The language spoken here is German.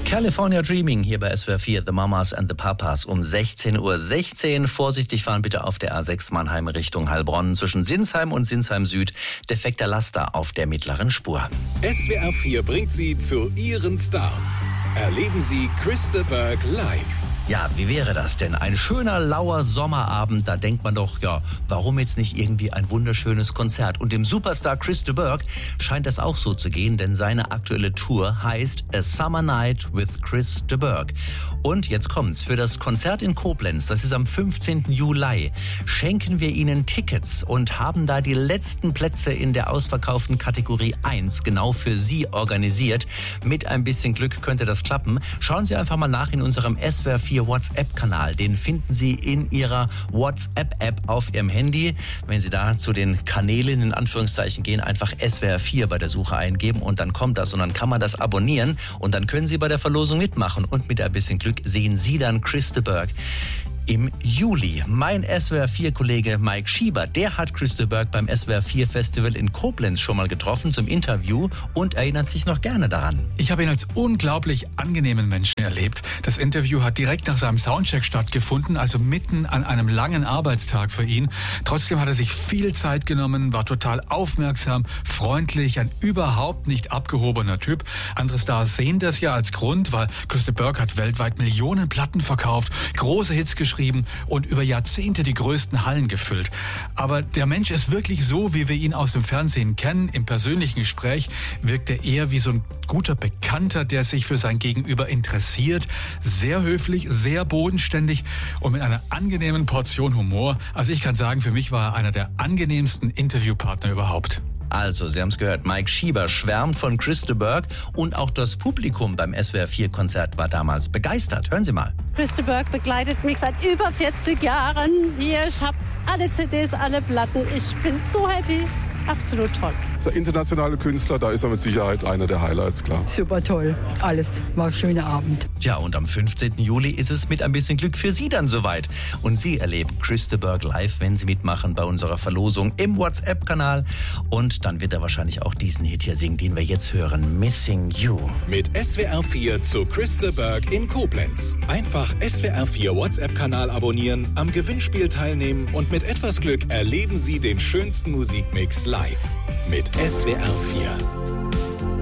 California Dreaming hier bei SWR 4, The Mamas and the Papas um 16:16 Uhr. Vorsichtig fahren bitte auf der A6 Mannheim Richtung Heilbronn zwischen Sinsheim und Sinsheim Süd. Defekter Laster auf der mittleren Spur. SWR 4 bringt Sie zu Ihren Stars. Erleben Sie Chris de Burgh live. Ja, wie wäre das denn? Ein schöner, lauer Sommerabend, da denkt man doch, ja, warum jetzt nicht irgendwie ein wunderschönes Konzert? Und dem Superstar Chris de Burgh scheint das auch so zu gehen, denn seine aktuelle Tour heißt A Summer Night with Chris de Burgh. Und jetzt kommt's, für das Konzert in Koblenz, das ist am 15. Juli, schenken wir Ihnen Tickets und haben da die letzten Plätze in der ausverkauften Kategorie 1 genau für Sie organisiert. Mit ein bisschen Glück könnte das klappen. Schauen Sie einfach mal nach in unserem SWR 4 WhatsApp-Kanal. Den finden Sie in Ihrer WhatsApp-App auf Ihrem Handy. Wenn Sie da zu den Kanälen in Anführungszeichen gehen, einfach SWR 4 bei der Suche eingeben und dann kommt das und dann kann man das abonnieren und dann können Sie bei der Verlosung mitmachen und mit ein bisschen Glück sehen Sie dann Chris de Burgh im Juli. Mein SWR4-Kollege Mike Schieber, der hat Chris de Burgh beim SWR4-Festival in Koblenz schon mal getroffen zum Interview und erinnert sich noch gerne daran. Ich habe ihn als unglaublich angenehmen Menschen erlebt. Das Interview hat direkt nach seinem Soundcheck stattgefunden, also mitten an einem langen Arbeitstag für ihn. Trotzdem hat er sich viel Zeit genommen, war total aufmerksam, freundlich, ein überhaupt nicht abgehobener Typ. Andere Stars sehen das ja als Grund, weil Chris de Burgh hat weltweit Millionen Platten verkauft, große Hits geschrieben und über Jahrzehnte die größten Hallen gefüllt. Aber der Mensch ist wirklich so, wie wir ihn aus dem Fernsehen kennen. Im persönlichen Gespräch wirkt er eher wie so ein guter Bekannter, der sich für sein Gegenüber interessiert. Sehr höflich, sehr bodenständig und mit einer angenehmen Portion Humor. Also ich kann sagen, für mich war er einer der angenehmsten Interviewpartner überhaupt. Also, Sie haben es gehört, Mike Schieber schwärmt von Chris de Burgh und auch das Publikum beim SWR4-Konzert war damals begeistert. Hören Sie mal. Chris de Burgh begleitet mich seit über 40 Jahren hier. Ich habe alle CDs, alle Platten. Ich bin so happy. Absolut toll. Das ist ein internationaler Künstler, da ist er mit Sicherheit einer der Highlights, klar. Super toll, alles. War ein schöner Abend. Ja, und am 15. Juli ist es mit ein bisschen Glück für Sie dann soweit. Und Sie erleben Chris de Burgh live, wenn Sie mitmachen bei unserer Verlosung im WhatsApp-Kanal. Und dann wird er wahrscheinlich auch diesen Hit hier singen, den wir jetzt hören, Missing You. Mit SWR 4 zu Chris de Burgh in Koblenz. Einfach SWR 4 WhatsApp-Kanal abonnieren, am Gewinnspiel teilnehmen und mit etwas Glück erleben Sie den schönsten Musikmix live. Mit SWR 4.